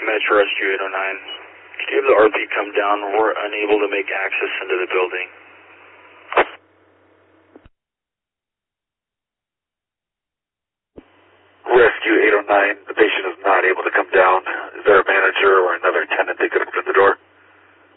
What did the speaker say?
Metro Rescue 809. Could you have the RP come down? We're unable to make access into the building. Rescue 809, the patient is